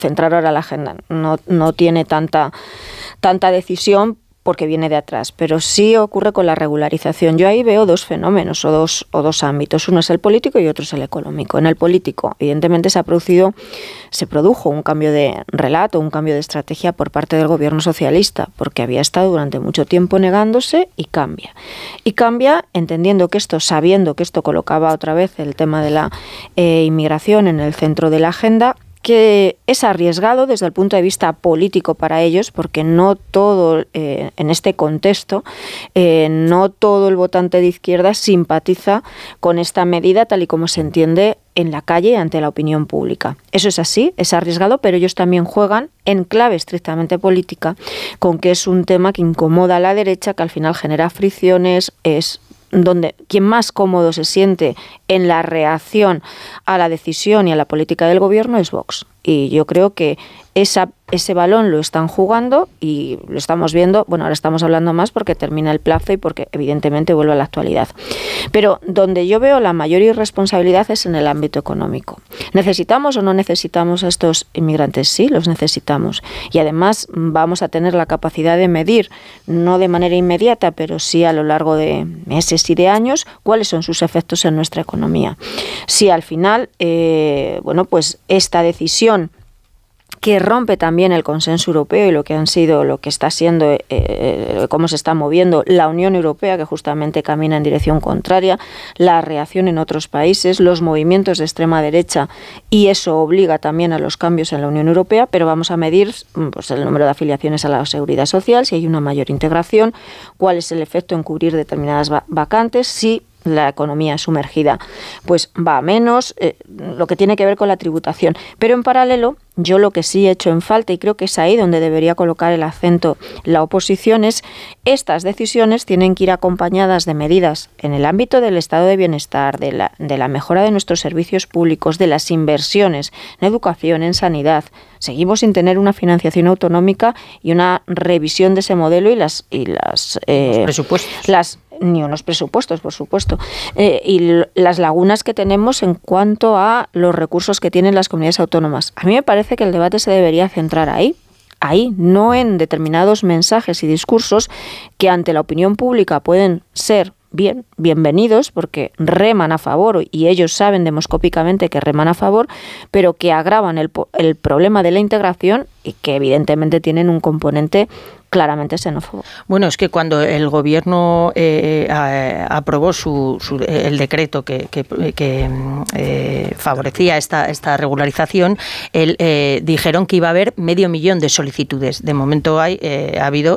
centrar ahora la agenda. No tiene tanta decisión porque viene de atrás, pero sí ocurre con la regularización. Yo ahí veo dos fenómenos o dos ámbitos. Uno es el político y otro es el económico. En el político, evidentemente, se produjo un cambio de relato, un cambio de estrategia por parte del gobierno socialista, porque había estado durante mucho tiempo negándose y cambia. Y cambia entendiendo que sabiendo que esto colocaba otra vez el tema de la inmigración en el centro de la agenda, que es arriesgado desde el punto de vista político para ellos, porque no todo, en este contexto, no todo el votante de izquierda simpatiza con esta medida tal y como se entiende en la calle ante la opinión pública. Eso es así, es arriesgado, pero ellos también juegan en clave estrictamente política, con que es un tema que incomoda a la derecha, que al final genera fricciones, es donde quien más cómodo se siente en la reacción a la decisión y a la política del gobierno es Vox. Y yo creo que ese balón lo están jugando y lo estamos viendo. Bueno, ahora estamos hablando más porque termina el plazo y porque evidentemente vuelve a la actualidad. Pero donde yo veo la mayor irresponsabilidad es en el ámbito económico. ¿Necesitamos o no necesitamos a estos inmigrantes? Sí, los necesitamos. Y además vamos a tener la capacidad de medir, no de manera inmediata, pero sí a lo largo de meses y de años, cuáles son sus efectos en nuestra economía. Si al final, pues esta decisión que rompe también el consenso europeo y lo que está siendo, cómo se está moviendo la Unión Europea, que justamente camina en dirección contraria, la reacción en otros países, los movimientos de extrema derecha, y eso obliga también a los cambios en la Unión Europea, pero vamos a medir pues, el número de afiliaciones a la Seguridad Social, si hay una mayor integración, cuál es el efecto en cubrir determinadas vacantes, si la economía sumergida pues va a menos, lo que tiene que ver con la tributación. Pero en paralelo, yo lo que sí he hecho en falta, y creo que es ahí donde debería colocar el acento la oposición, es estas decisiones tienen que ir acompañadas de medidas en el ámbito del estado de bienestar, de la mejora de nuestros servicios públicos, de las inversiones en educación, en sanidad. Seguimos sin tener una financiación autonómica y una revisión de ese modelo y los presupuestos. Ni unos presupuestos, por supuesto, y las lagunas que tenemos en cuanto a los recursos que tienen las comunidades autónomas. A mí me parece que el debate se debería centrar ahí, no en determinados mensajes y discursos que ante la opinión pública pueden ser bienvenidos porque reman a favor y ellos saben demoscópicamente que reman a favor, pero que agravan el problema de la integración y que evidentemente tienen un componente claramente xenófobo. Bueno, es que cuando el gobierno aprobó el decreto que favorecía esta regularización, dijeron que iba a haber 500.000 de solicitudes. De momento ha habido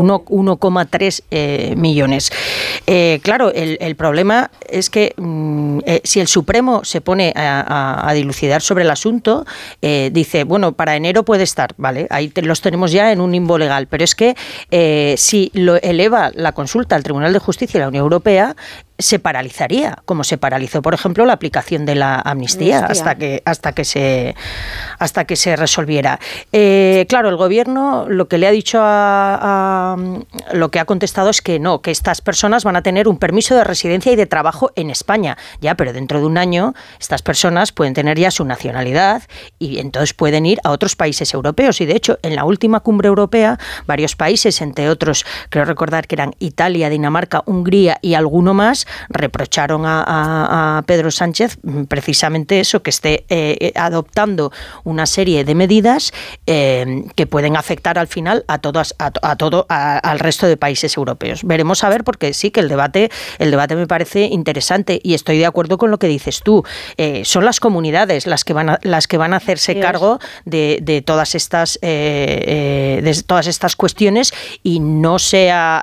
1,3 millones. Claro, el problema es que si el Supremo se pone a dilucidar sobre el asunto, dice, bueno, para enero puede estar, ¿vale? Ahí los tenemos ya en un limbo legal, pero es que si lo eleva la consulta al Tribunal de Justicia de la Unión Europea, se paralizaría, como se paralizó, por ejemplo, la aplicación de la amnistía hasta que se resolviera. Claro, el gobierno lo que le ha dicho lo que ha contestado es que no, que estas personas van a tener un permiso de residencia y de trabajo en España. Ya, pero dentro de un año estas personas pueden tener ya su nacionalidad y entonces pueden ir a otros países europeos. Y de hecho, en la última cumbre europea, varios países, entre otros, creo recordar que eran Italia, Dinamarca, Hungría y alguno más, reprocharon a Pedro Sánchez precisamente eso, que esté adoptando una serie de medidas que pueden afectar al final al resto de países europeos. Veremos a ver, porque sí que el debate me parece interesante y estoy de acuerdo con lo que dices tú. Son las comunidades las que van a hacerse cargo de todas estas cuestiones, y no se ha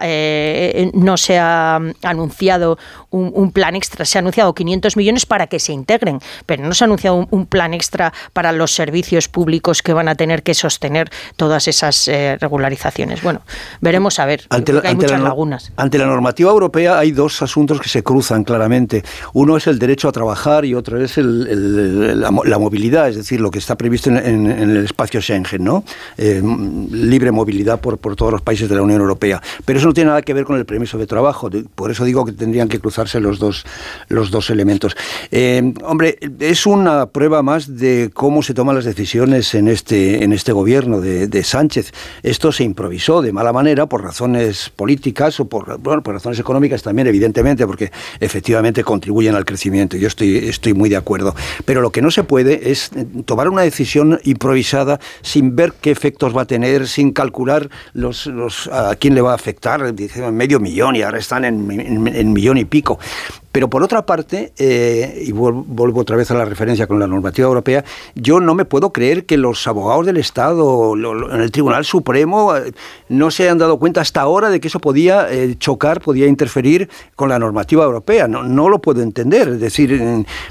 anunciado un plan extra. Se ha anunciado 500 millones para que se integren, pero no se ha anunciado un plan extra para los servicios públicos que van a tener que sostener todas esas regularizaciones. Bueno, veremos a ver. Hay muchas lagunas. Ante la normativa europea hay dos asuntos que se cruzan claramente. Uno es el derecho a trabajar y otro es la movilidad, es decir, lo que está previsto en el espacio Schengen, ¿no? Libre movilidad por todos los países de la Unión Europea. Pero eso no tiene nada que ver con el permiso de trabajo. Por eso digo que tendrían que cruzar contrastarse los dos elementos. Hombre, es una prueba más de cómo se toman las decisiones en este gobierno de Sánchez. Esto se improvisó de mala manera por razones políticas o por razones económicas también, evidentemente, porque efectivamente contribuyen al crecimiento. Yo estoy muy de acuerdo. Pero lo que no se puede es tomar una decisión improvisada sin ver qué efectos va a tener, sin calcular a quién le va a afectar. Dicen 500.000 y ahora están en 1.000.000 y pico. Pero por otra parte, y vuelvo otra vez a la referencia con la normativa europea, yo no me puedo creer que los abogados del Estado en el Tribunal Supremo no se hayan dado cuenta hasta ahora de que eso podía chocar, podía interferir con la normativa europea. No lo puedo entender. Es decir,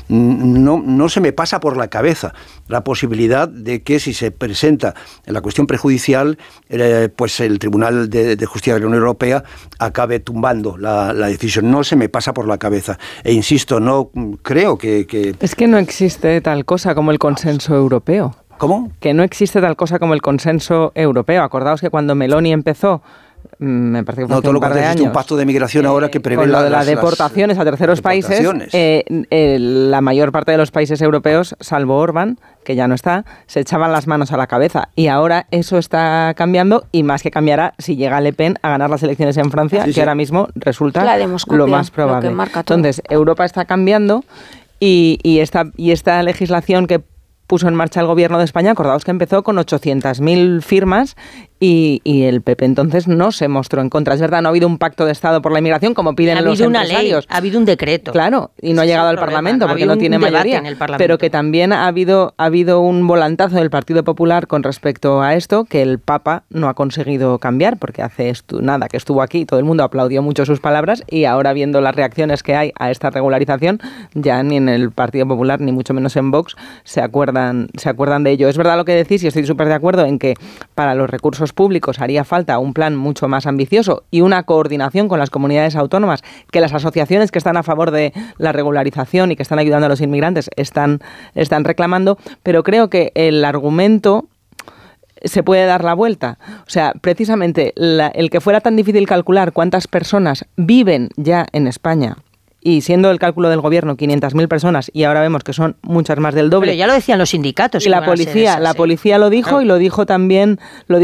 no se me pasa por la cabeza la posibilidad de que si se presenta la cuestión prejudicial, pues el Tribunal de Justicia de la Unión Europea acabe tumbando la decisión. No se me pasa por la cabeza. E insisto, no creo que... Es que no existe tal cosa como el consenso europeo. ¿Cómo? Que no existe tal cosa como el consenso europeo. Acordaos que cuando Meloni empezó, me parece que fue hace un par de años, un pacto de migración ahora que prevé con lo de las deportaciones a terceros países, la mayor parte de los países europeos, salvo Orbán, que ya no está, se echaban las manos a la cabeza. Y ahora eso está cambiando, y más que cambiará si llega Le Pen a ganar las elecciones en Francia, que ahora mismo resulta lo más probable. Entonces, Europa está cambiando y esta legislación que puso en marcha el gobierno de España, acordaos que empezó con 800.000 firmas y el PP entonces no se mostró en contra. Es verdad, no ha habido un pacto de Estado por la inmigración como piden los empresarios. Ha habido un decreto. Claro, y no ha llegado al Parlamento porque no tiene mayoría. Pero que también ha habido un volantazo del Partido Popular con respecto a esto que el Papa no ha conseguido cambiar, porque hace nada que estuvo aquí, todo el mundo aplaudió mucho sus palabras, y ahora viendo las reacciones que hay a esta regularización, ya ni en el Partido Popular ni mucho menos en Vox se acuerdan de ello. Es verdad lo que decís, y estoy súper de acuerdo en que para los recursos públicos haría falta un plan mucho más ambicioso y una coordinación con las comunidades autónomas, que las asociaciones que están a favor de la regularización y que están ayudando a los inmigrantes están reclamando, pero creo que el argumento se puede dar la vuelta. O sea, precisamente el que fuera tan difícil calcular cuántas personas viven ya en España, y siendo el cálculo del gobierno 500.000 personas, y ahora vemos que son muchas más del doble. Pero ya lo decían los sindicatos. Y la policía lo dijo, claro. Y lo dijo también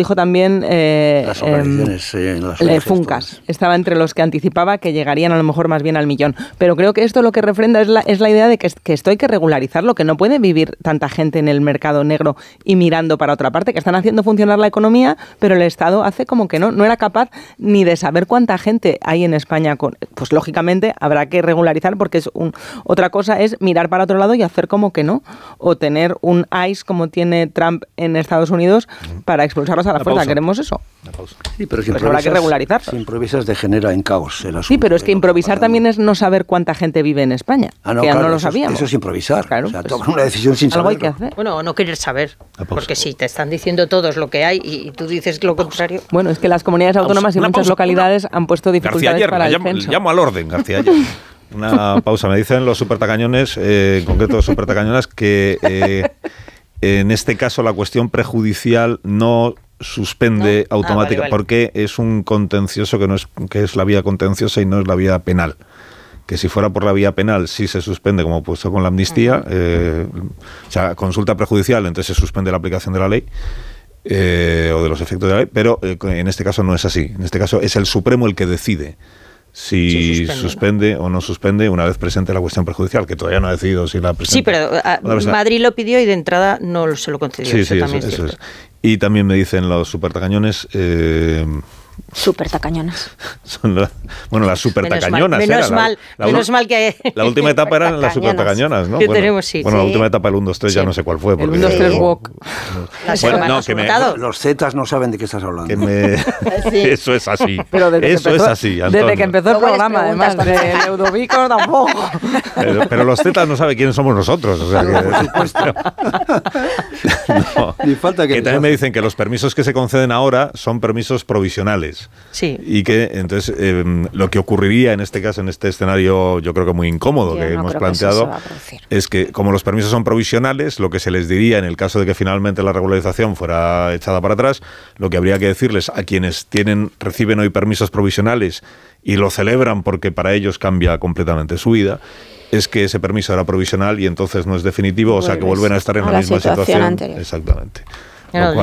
las organizaciones Funcas. Estaba entre los que anticipaba que llegarían a lo mejor más bien al 1.000.000. Pero creo que esto lo que refrenda es la idea de que esto hay que regularizarlo, que no puede vivir tanta gente en el mercado negro y mirando para otra parte, que están haciendo funcionar la economía, pero el Estado hace como que no era capaz ni de saber cuánta gente hay en España. Pues lógicamente habrá que regularizar, porque otra cosa es mirar para otro lado y hacer como que no, o tener un ICE como tiene Trump en Estados Unidos para expulsarlos a la fuerza. ¿Queremos eso? Sí, pero si pues habrá que regularizarlos. Si improvisas degenera en caos el asunto. Sí, pero es que improvisar también es no saber cuánta gente vive en España, que claro, no lo sabíamos. Eso es improvisar. Claro, o sea, tomar una decisión sin saberlo. Algo hay que hacer. Bueno, o no querer saber, porque si te están diciendo todos lo que hay y tú dices lo contrario. Bueno, es que las comunidades autónomas y muchas localidades han puesto dificultades para el censo. Llamo al orden, García Ayer. Una pausa. Me dicen los supertacañones, en concreto los supertacañonas, que en este caso la cuestión prejudicial no suspende automáticamente, porque es un contencioso que es la vía contenciosa y no es la vía penal. Que si fuera por la vía penal sí se suspende, como puesto con la amnistía, o sea, consulta prejudicial, entonces se suspende la aplicación de la ley. O de los efectos de la ley, pero en este caso no es así. En este caso es el Supremo el que decide si suspende o no suspende una vez presente la cuestión prejudicial, que todavía no ha decidido si la presenta. Sí, pero Madrid lo pidió y de entrada no se lo concedió. Sí, eso es. Y también me dicen los supertacañones... Supertacañonas. Son las supertacañonas. Menos mal que... La última etapa eran las supertacañones, ¿no? La última etapa, el 1, 2, 3, ya no sé cuál fue. El 1, 2, 3 walk. Los Zetas no saben de qué estás hablando. Eso es así. Eso es así, Antonio. Desde que empezó el programa, además, de Ludovico tampoco. Pero los Zetas no saben quiénes somos nosotros. O sea, por supuesto. Ni falta que también me dicen que los permisos que se conceden ahora son permisos provisionales. provisionales. Sí. Y que entonces lo que ocurriría en este caso, en este escenario, yo creo que muy incómodo que hemos planteado, es que como los permisos son provisionales, lo que se les diría en el caso de que finalmente la regularización fuera echada para atrás, lo que habría que decirles a quienes reciben hoy permisos provisionales y lo celebran porque para ellos cambia completamente su vida, es que ese permiso era provisional y entonces no es definitivo, o sea que vuelven a estar en la misma situación anterior. Exactamente. Claro,